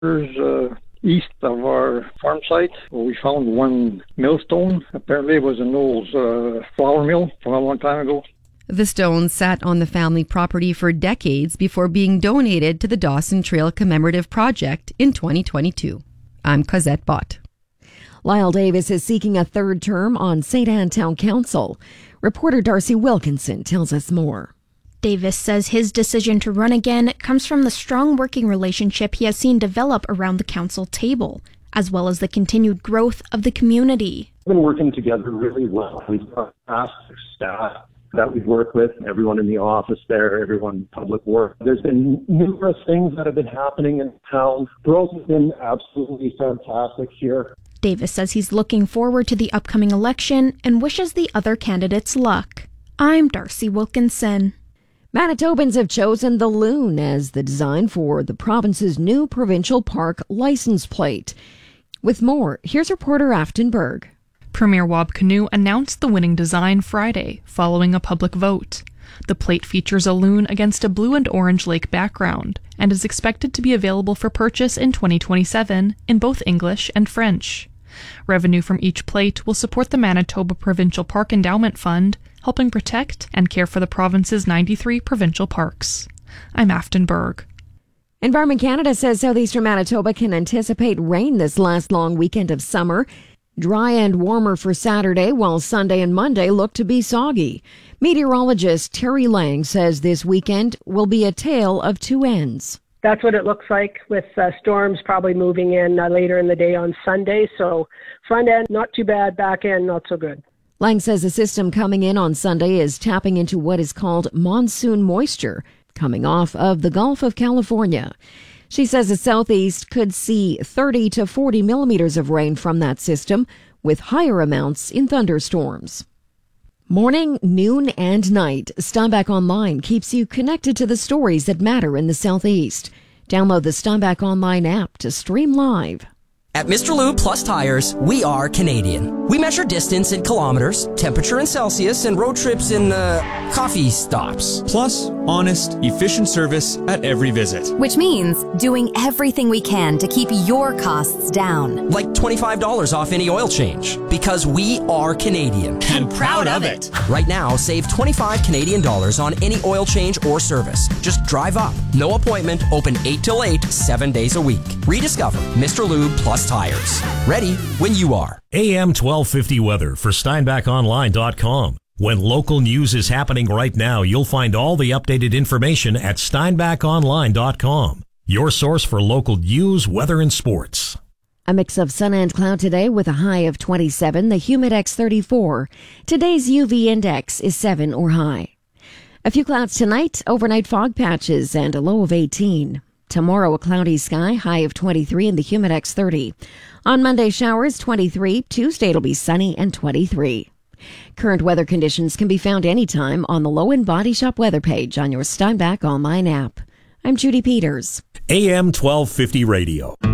East of our farm site, we found one millstone. Apparently it was an old flour mill from a long time ago. The stone sat on the family property for decades before being donated to the Dawson Trail Commemorative Project in 2022. I'm Cosette Bott. Lyle Davis is seeking a third term on St. Anne Town Council. Reporter Darcy Wilkinson tells us more. Davis says his decision to run again comes from the strong working relationship he has seen develop around the council table, as well as the continued growth of the community. We've been working together really well. We've got fantastic staff that we work with, everyone in the office there, everyone in public work. There's been numerous things that have been happening in town. Growth has been absolutely fantastic here. Davis says he's looking forward to the upcoming election and wishes the other candidates luck. I'm Darcy Wilkinson. Manitobans have chosen the loon as the design for the province's new provincial park license plate. With more, here's reporter Afton Berg. Premier Wab Kinew announced the winning design Friday, following a public vote. The plate features a loon against a blue and orange lake background and is expected to be available for purchase in 2027 in both English and French. Revenue from each plate will support the Manitoba Provincial Park Endowment Fund, helping protect and care for the province's 93 provincial parks. I'm Afton Berg. Environment Canada says southeastern Manitoba can anticipate rain this last long weekend of summer. Dry and warmer for Saturday, while Sunday and Monday look to be soggy. Meteorologist Terry Lang says this weekend will be a tale of two ends. That's what it looks like, with storms probably moving in later in the day on Sunday. So front end, not too bad. Back end, not so good. Lang says the system coming in on Sunday is tapping into what is called monsoon moisture, coming off of the Gulf of California. She says the southeast could see 30 to 40 millimeters of rain from that system, with higher amounts in thunderstorms. Morning, noon, and night, Steinbach Online keeps you connected to the stories that matter in the southeast. Download the Steinbach Online app to stream live. At Mr. Lube Plus Tires, we are Canadian. We measure distance in kilometers, temperature in Celsius, and road trips in, coffee stops. Plus, honest, efficient service at every visit. Which means doing everything we can to keep your costs down. Like $25 off any oil change. Because we are Canadian. And proud of it. Right now, save 25 Canadian dollars on any oil change or service. Just drive up. No appointment. Open 8 till 8, 7 days a week. Rediscover Mr. Lube Plus Tires. Ready when you are. AM 1250 weather for SteinbachOnline.com. When local news is happening right now, you'll find all the updated information at SteinbachOnline.com. Your source for local news, weather, and sports. A mix of sun and cloud today with a high of 27, the Humidex 34. Today's UV index is 7 or high. A few clouds tonight, overnight fog patches, and a low of 18. Tomorrow, a cloudy sky, high of 23 and the Humidex 30. On Monday, showers, 23. Tuesday, it'll be sunny and 23. Current weather conditions can be found anytime on the Low End Body Shop weather page on your Steinbach Online app. I'm Judy Peters. AM 1250 Radio.